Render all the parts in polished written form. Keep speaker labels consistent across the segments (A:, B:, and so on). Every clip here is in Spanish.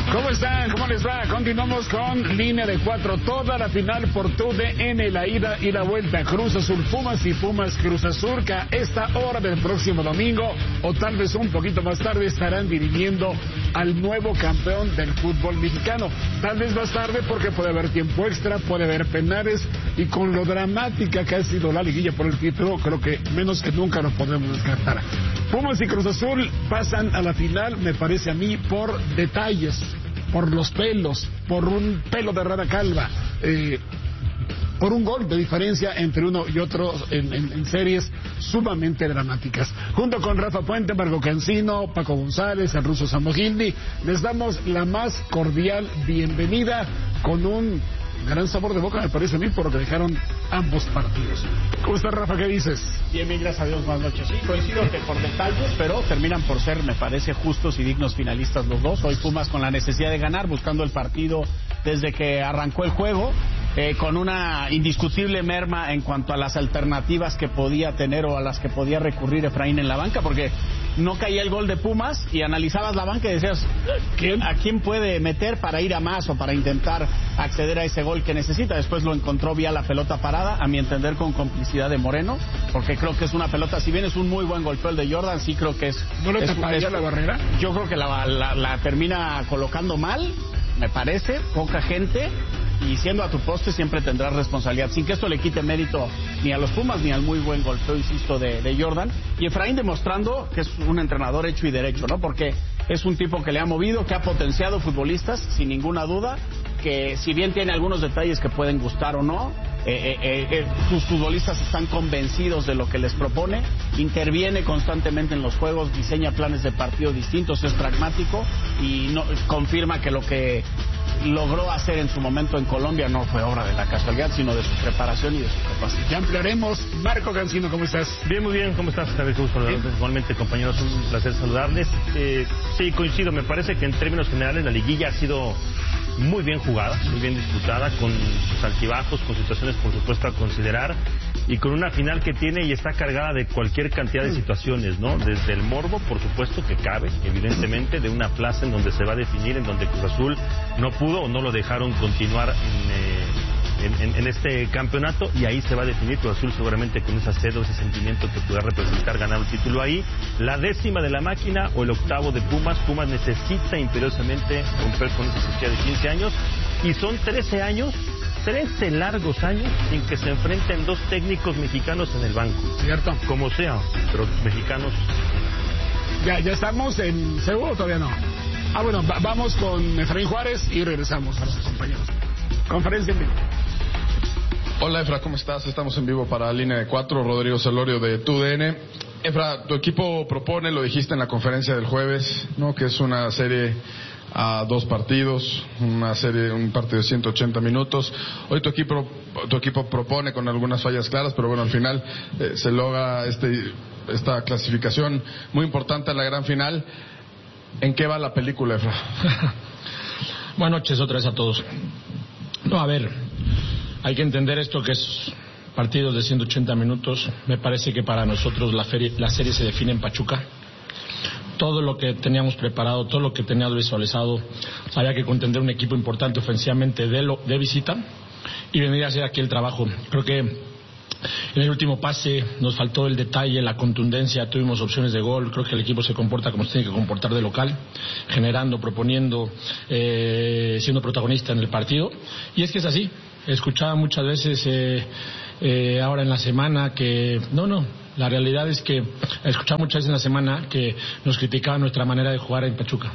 A: ¿Cómo están? ¿Cómo les va? Continuamos con Línea de 4, toda la final por TUDN, la ida y la vuelta. Cruz Azul Pumas y Pumas Cruz Azul, que a esta hora del próximo domingo, o tal vez un poquito más tarde, estarán dirigiendo al nuevo campeón del fútbol mexicano. Tal vez más tarde porque puede haber tiempo extra, puede haber penales, y con lo dramática que ha sido la liguilla por el título, creo que menos que nunca lo podemos descartar. Pumas y Cruz Azul pasan a la final, me parece a mí, por detalles, por los pelos, por un pelo de rara calva, por un gol de diferencia entre uno y otro en series sumamente dramáticas. Junto con Rafa Puente, Marco Cancino, Paco González, el ruso Samogildi, les damos la más cordial bienvenida con un gran sabor de boca, me parece a mí, por lo que dejaron ambos partidos. ¿Cómo estás, Rafa? ¿Qué dices?
B: Bien, gracias a Dios, buenas noches. Sí, coincido que por detalles, pero terminan por ser, me parece, justos y dignos finalistas los dos. Hoy Pumas con la necesidad de ganar, buscando el partido desde que arrancó el juego, con una indiscutible merma en cuanto a las alternativas que podía tener o a las que podía recurrir Efraín en la banca, porque no caía el gol de Pumas y analizabas la banca y decías, ¿a quién puede meter para ir a más o para intentar acceder a ese gol que necesita? Después lo encontró vía la pelota parada, a mi entender con complicidad de Moreno, porque creo que es una pelota, si bien es un muy buen golpeo el de Jordan, sí creo que es...
A: ¿No le taparía la barrera?
B: Yo creo que la termina colocando mal, me parece, poca gente, y siendo a tu poste siempre tendrás responsabilidad, sin que esto le quite mérito ni a los Pumas ni al muy buen golpeo, insisto, de Jordan. Y Efraín demostrando que es un entrenador hecho y derecho, ¿no? Porque es un tipo que le ha movido, que ha potenciado futbolistas, sin ninguna duda, que si bien tiene algunos detalles que pueden gustar o no, sus futbolistas están convencidos de lo que les propone, interviene constantemente en los juegos, diseña planes de partido distintos, es pragmático y no, confirma que lo que logró hacer en su momento en Colombia no fue obra de la casualidad, sino de su preparación y de su capacidad.
A: Ya ampliaremos. Marco Cancino, ¿cómo estás?
C: Bien, muy bien, ¿cómo estás? Igualmente, compañeros, un placer saludarles. Sí, coincido, me parece que en términos generales la liguilla ha sido muy bien jugada, muy bien disputada, con sus altibajos, con situaciones por supuesto a considerar, y con una final que tiene y está cargada de cualquier cantidad de situaciones, ¿no? Desde el morbo, por supuesto, que cabe, evidentemente, de una plaza en donde se va a definir, en donde Cruz Azul no pudo o no lo dejaron continuar en este campeonato, y ahí se va a definir Cruz Azul seguramente con esa sed o ese sentimiento que pueda representar ganar un título ahí. La décima de la máquina o el octavo de Pumas. Pumas necesita imperiosamente romper con esa sequía de 15 años, y son 13 años, 13 largos años sin que se enfrenten dos técnicos mexicanos en el banco.
A: Cierto.
C: Como sea, pero mexicanos.
A: ¿Ya estamos en Seúl o todavía no? Bueno, vamos con Efraín Juárez y regresamos a sus compañeros. Conferencia en vivo.
D: Hola, Efra, ¿cómo estás? Estamos en vivo para Línea de 4, Rodrigo Celorio de TUDN. Efra, tu equipo propone, lo dijiste en la conferencia del jueves, ¿no? Que es una serie a 2 partidos, un partido de 180 minutos. Hoy tu equipo propone con algunas fallas claras, pero bueno, al final se logra esta clasificación muy importante a la gran final. ¿En qué va la película, Efra?
E: Buenas noches otra vez a todos. No, a ver, hay que entender esto que es partidos de 180 minutos. Me parece que para nosotros la serie se define en Pachuca. Todo lo que teníamos preparado, todo lo que teníamos visualizado, había que contender un equipo importante ofensivamente de visita y venir a hacer aquí el trabajo. Creo que en el último pase nos faltó el detalle, la contundencia, tuvimos opciones de gol. Creo que el equipo se comporta como se tiene que comportar de local, generando, proponiendo, siendo protagonista en el partido. Y es que es así. Escuchaba muchas veces ahora en la semana que la realidad es que escuchaba muchas veces en la semana que nos criticaban nuestra manera de jugar en Pachuca.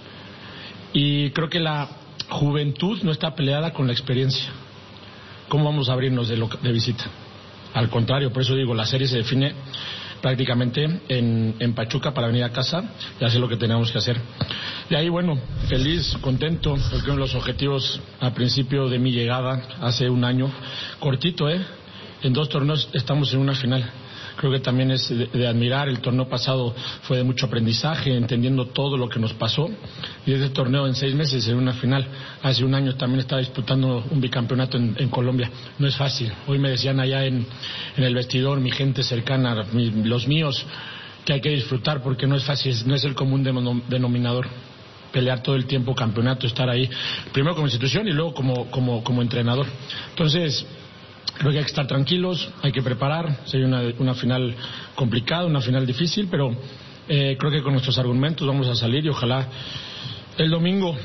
E: Y creo que la juventud no está peleada con la experiencia. ¿Cómo vamos a abrirnos de visita? Al contrario, por eso digo, la serie se define prácticamente en Pachuca para venir a casa y hacer lo que tenemos que hacer. De ahí, bueno, feliz, contento, porque uno de los objetivos al principio de mi llegada, hace un año, cortito, en 2 torneos estamos en una final. Creo que también es de admirar. El torneo pasado fue de mucho aprendizaje, entendiendo todo lo que nos pasó, y este torneo en 6 meses en una final. Hace un año también estaba disputando un bicampeonato en Colombia. No es fácil. Hoy me decían allá en el vestidor, mi gente cercana, los míos, que hay que disfrutar porque no es fácil, no es el común denominador. pelear todo el tiempo campeonato, estar ahí, primero como institución y luego como entrenador. Entonces, creo que hay que estar tranquilos, hay que preparar, sería una final complicada, una final difícil, pero creo que con nuestros argumentos vamos a salir y ojalá el domingo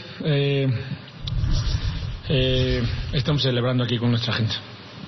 E: estemos celebrando aquí con nuestra gente.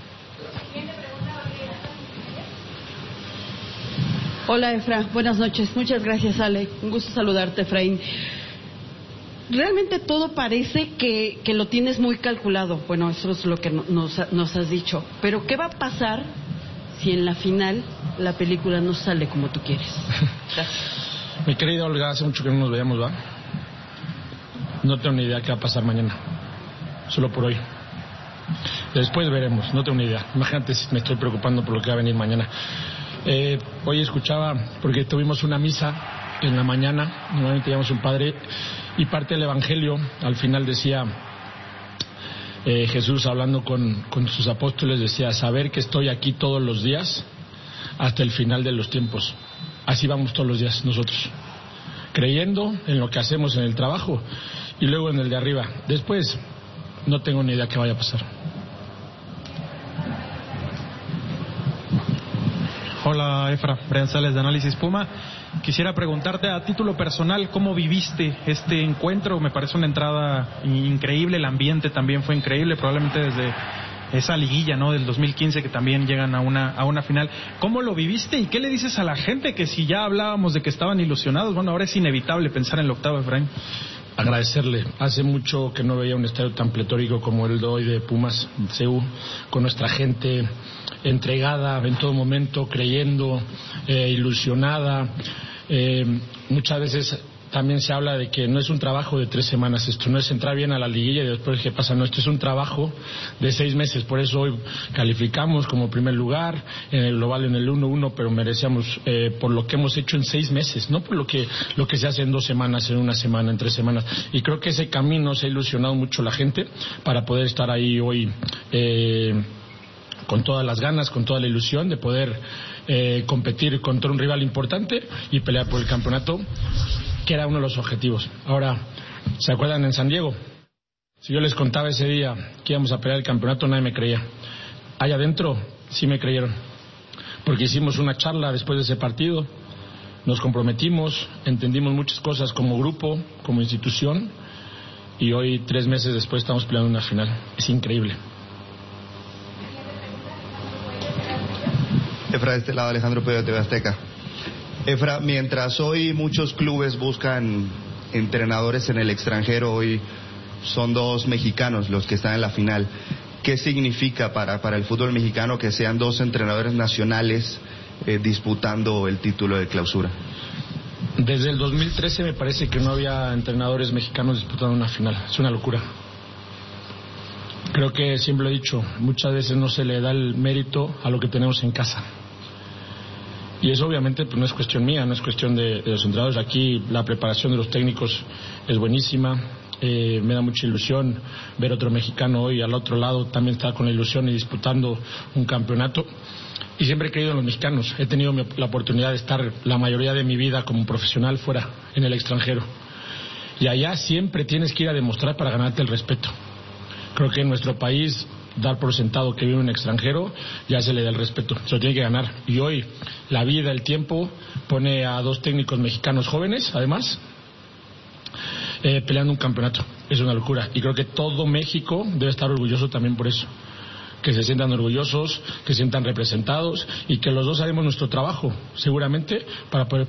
F: Hola Efra, buenas noches. Muchas gracias Ale, un gusto saludarte Efraín. Realmente todo parece que lo tienes muy calculado, bueno, eso es lo que nos has dicho, pero ¿qué va a pasar si en la final la película no sale como tú quieres? Gracias.
E: Mi querida Olga, hace mucho que no nos veíamos, ¿va? No tengo ni idea qué va a pasar mañana, solo por hoy. Después veremos, no tengo ni idea. Imagínate si me estoy preocupando por lo que va a venir mañana. Hoy escuchaba, porque tuvimos una misa en la mañana, normalmente llevamos un padre, y parte del Evangelio, al final decía, Jesús hablando con sus apóstoles, decía, saber que estoy aquí todos los días hasta el final de los tiempos. Así vamos todos los días nosotros, creyendo en lo que hacemos en el trabajo y luego en el de arriba. Después, no tengo ni idea qué vaya a pasar.
G: Hola Efra, Brian Sales de Análisis Puma. Quisiera preguntarte a título personal, ¿cómo viviste este encuentro? Me parece una entrada increíble, el ambiente también fue increíble, probablemente desde esa liguilla, ¿no?, del 2015 que también llegan a una final. ¿Cómo lo viviste y qué le dices a la gente que si ya hablábamos de que estaban ilusionados, bueno, ahora es inevitable pensar en el octavo, Efraín?
E: Agradecerle, hace mucho que no veía un estadio tan pletórico como el de hoy de Pumas CU, con nuestra gente entregada en todo momento, creyendo, ilusionada. Muchas veces también se habla de que no es un trabajo de 3 semanas, esto no es entrar bien a la liguilla y después qué pasa, no, esto es un trabajo de 6 meses, por eso hoy calificamos como primer lugar, en el global en el 1-1, pero merecíamos por lo que hemos hecho en 6 meses, no por lo que se hace en 2 semanas, en 1 semana, en 3 semanas, y creo que ese camino se ha ilusionado mucho la gente para poder estar ahí hoy con todas las ganas, con toda la ilusión de poder competir contra un rival importante y pelear por el campeonato, que era uno de los objetivos. Ahora, ¿se acuerdan en San Diego? Si yo les contaba ese día que íbamos a pelear el campeonato, nadie me creía. Allá adentro sí me creyeron, porque hicimos una charla después de ese partido, nos comprometimos, entendimos muchas cosas como grupo, como institución, y hoy, 3 meses después, estamos peleando una final. Es increíble.
H: Efra, de este lado Alejandro Pedro de TV Azteca. Efra, mientras hoy muchos clubes buscan entrenadores en el extranjero, hoy son 2 mexicanos los que están en la final. ¿Qué significa para el fútbol mexicano que sean 2 entrenadores nacionales disputando el título de clausura?
E: Desde el 2013 me parece que no había entrenadores mexicanos disputando una final. Es una locura. Creo que siempre lo he dicho, muchas veces no se le da el mérito a lo que tenemos en casa. Y eso obviamente pues no es cuestión mía, no es cuestión de los entrenadores. Aquí la preparación de los técnicos es buenísima. Me da mucha ilusión ver otro mexicano hoy al otro lado también estar con la ilusión y disputando un campeonato. Y siempre he creído en los mexicanos. He tenido la oportunidad de estar la mayoría de mi vida como profesional fuera, en el extranjero. Y allá siempre tienes que ir a demostrar para ganarte el respeto. Creo que en nuestro país, dar por sentado que vive un extranjero, ya se le da el respeto, se lo tiene que ganar. Y hoy, la vida, el tiempo, pone a 2 técnicos mexicanos jóvenes, además, peleando un campeonato. Es una locura. Y creo que todo México debe estar orgulloso también por eso. Que se sientan orgullosos, que se sientan representados y que los 2 haremos nuestro trabajo, seguramente, para poder